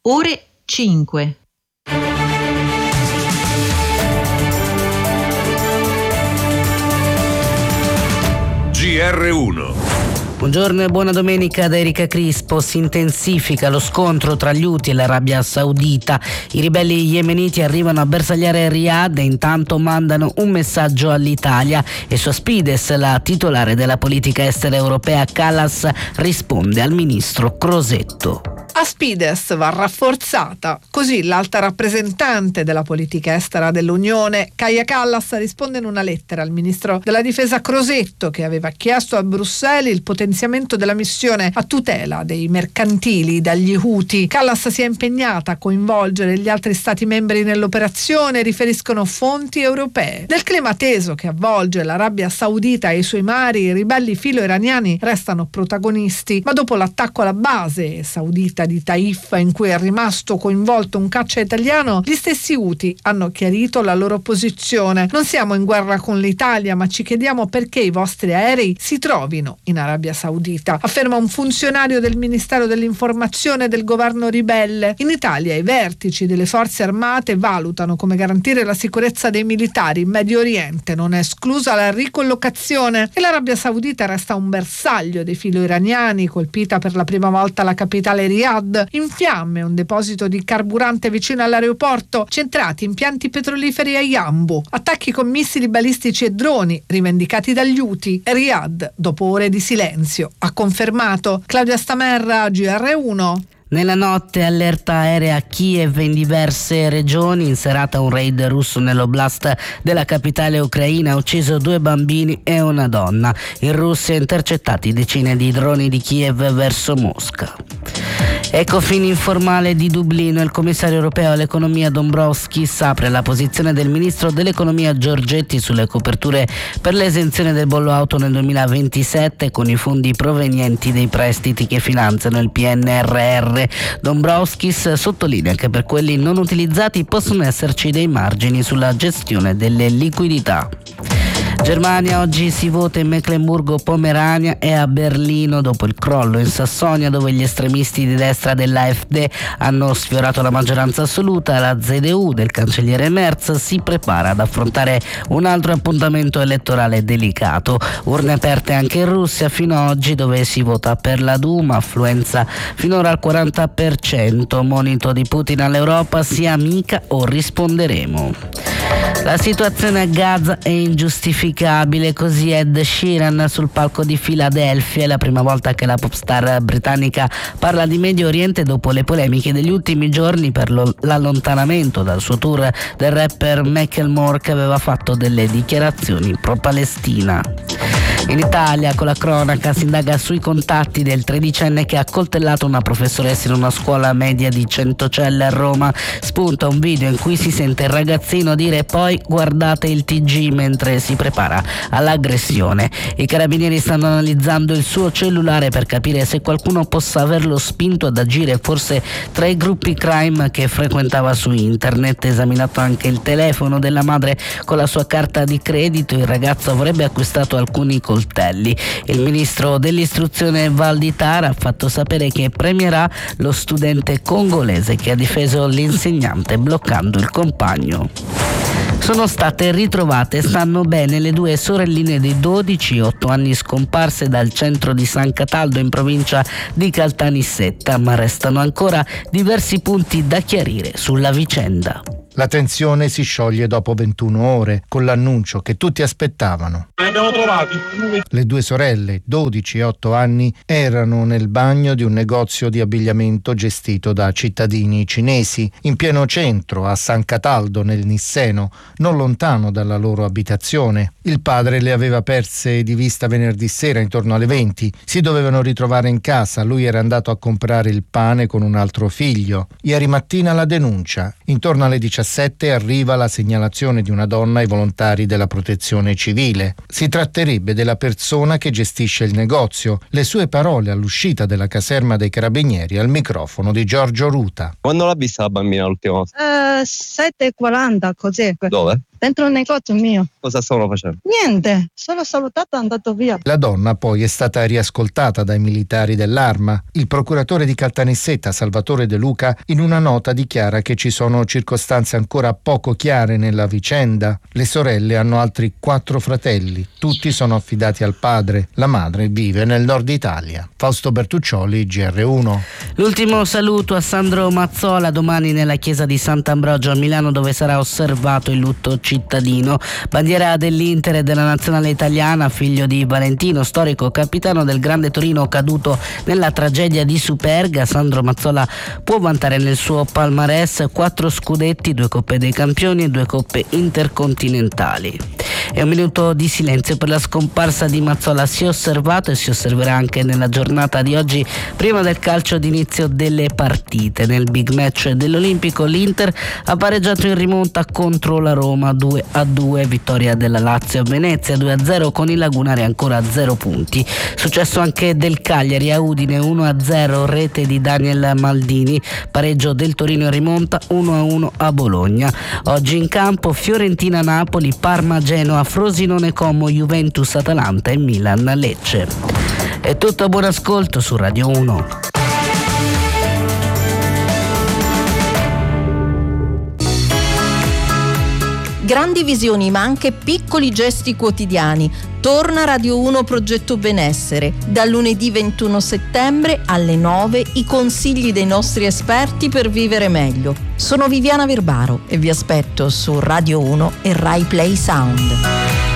ore 5. GR1. Buongiorno e buona domenica da Erika Crispo. Si intensifica lo scontro tra gli Houthi e l'Arabia Saudita. I ribelli yemeniti arrivano a bersagliare Riyadh e intanto mandano un messaggio all'Italia. E su Aspides, la titolare della politica estera europea Kallas risponde al ministro Crosetto. Aspides va rafforzata, così l'alta rappresentante della politica estera dell'Unione, Kaja Kallas, risponde in una lettera al ministro della difesa Crosetto, che aveva chiesto a Bruxelles il potenziamento della missione a tutela dei mercantili dagli Houthi. Kallas si è impegnata a coinvolgere gli altri stati membri nell'operazione, riferiscono fonti europee. Nel clima teso che avvolge l'Arabia Saudita e i suoi mari, i ribelli filo-iraniani restano protagonisti, ma dopo l'attacco alla base saudita di Taif, in cui è rimasto coinvolto un caccia italiano, gli stessi Houthi hanno chiarito la loro posizione. Non siamo in guerra con l'Italia, ma ci chiediamo perché i vostri aerei si trovino in Arabia Saudita, afferma un funzionario del Ministero dell'Informazione del governo ribelle. In Italia i vertici delle forze armate valutano come garantire la sicurezza dei militari in Medio Oriente, non è esclusa la ricollocazione, e l'Arabia Saudita resta un bersaglio dei filo iraniani, colpita per la prima volta la capitale Riyadh. In fiamme un deposito di carburante vicino all'aeroporto, centrati impianti petroliferi a Yanbu, attacchi con missili balistici e droni rivendicati dagli Houthi. Riyadh, dopo ore di silenzio, ha confermato. Claudia Stamerra, GR1. Nella notte allerta aerea a Kiev in diverse regioni. In serata un raid russo nell'oblast della capitale ucraina ha ucciso 2 bambini e una donna. In Russia intercettati decine di droni di Kiev verso Mosca. Ecofin informale di Dublino. Il commissario europeo all'economia Dombrovskis apre la posizione del ministro dell'economia Giorgetti sulle coperture per l'esenzione del bollo auto nel 2027 con i fondi provenienti dei prestiti che finanziano il PNRR. Dombrovskis sottolinea che per quelli non utilizzati possono esserci dei margini sulla gestione delle liquidità. Germania, oggi si vota in Mecklenburgo-Pomerania e a Berlino dopo il crollo in Sassonia, dove gli estremisti di destra dell'AfD hanno sfiorato la maggioranza assoluta. La CDU del cancelliere Merz si prepara ad affrontare un altro appuntamento elettorale delicato. Urne aperte anche in Russia fino ad oggi, dove si vota per la Duma, affluenza finora al 40%. Monito di Putin all'Europa: sia amica o risponderemo. La situazione a Gaza è ingiustificabile, così Ed Sheeran sul palco di Filadelfia. È la prima volta che la popstar britannica parla di Medio Oriente dopo le polemiche degli ultimi giorni per l'allontanamento dal suo tour del rapper Macklemore, che aveva fatto delle dichiarazioni pro-Palestina. In Italia, con la cronaca, si indaga sui contatti del 13enne che ha accoltellato una professoressa in una scuola media di Centocelle a Roma. Spunta un video in cui si sente il ragazzino dire: poi guardate il TG, mentre si prepara all'aggressione. I carabinieri stanno analizzando il suo cellulare per capire se qualcuno possa averlo spinto ad agire, forse tra i gruppi crime che frequentava su internet. Esaminato anche il telefono della madre con la sua carta di credito, il ragazzo avrebbe acquistato alcuni coltelli. Il ministro dell'istruzione Valditara ha fatto sapere che premierà lo studente congolese che ha difeso l'insegnante bloccando il compagno. Sono state ritrovate, stanno bene, le 2 sorelline di 12 e 8 anni scomparse dal centro di San Cataldo in provincia di Caltanissetta, ma restano ancora diversi punti da chiarire sulla vicenda. La tensione si scioglie dopo 21 ore, con l'annuncio che tutti aspettavano. Li abbiamo trovati. Le 2 sorelle, 12 e 8 anni, erano nel bagno di un negozio di abbigliamento gestito da cittadini cinesi, in pieno centro, a San Cataldo, nel Nisseno, non lontano dalla loro abitazione. Il padre le aveva perse di vista venerdì sera intorno alle 20. Si dovevano ritrovare in casa, lui era andato a comprare il pane con un altro figlio. Ieri mattina la denuncia. Intorno alle 17 arriva la segnalazione di una donna ai volontari della protezione civile. Si tratterebbe della persona che gestisce il negozio. Le sue parole all'uscita della caserma dei carabinieri al microfono di Giorgio Ruta. Quando l'ha vista la bambina l'ultima volta? 7:40, così. Dove? dentro un negozio mio. Cosa stavano facendo? Niente, solo salutato e andato via. La donna poi è stata riascoltata dai militari dell'Arma. Il procuratore di Caltanissetta, Salvatore De Luca, in una nota dichiara che ci sono circostanze ancora poco chiare nella vicenda. Le sorelle hanno altri 4 fratelli, tutti sono affidati al padre. La madre vive nel nord Italia. Fausto Bertuccioli, GR1. L'ultimo saluto a Sandro Mazzola domani nella chiesa di Sant'Ambrogio a Milano, dove sarà osservato il lutto cittadino. Bandiera dell'Inter e della nazionale italiana, figlio di Valentino, storico capitano del Grande Torino caduto nella tragedia di Superga. Sandro Mazzola può vantare nel suo palmarès 4 scudetti, 2 Coppe dei Campioni e 2 Coppe intercontinentali. E un minuto di silenzio per la scomparsa di Mazzola. Si è osservato e si osserverà anche nella giornata di oggi, prima del calcio d'inizio delle partite. Nel big match dell'Olimpico l'Inter ha pareggiato in rimonta contro la Roma 2-2, vittoria della Lazio a Venezia 2-0 con i lagunari ancora a 0 punti. Successo anche del Cagliari a Udine 1-0, rete di Daniel Maldini, pareggio del Torino in rimonta 1-1 a Bologna. Oggi in campo Fiorentina-Napoli, Parma-Genoa, Frosinone-Como, Juventus-Atalanta e Milan-Lecce. È tutto, buon ascolto su Radio 1. Grandi visioni ma anche piccoli gesti quotidiani. Torna Radio 1 Progetto Benessere. Dal lunedì 21 settembre alle 9 i consigli dei nostri esperti per vivere meglio. Sono Viviana Verbaro e vi aspetto su Radio 1 e Rai Play Sound.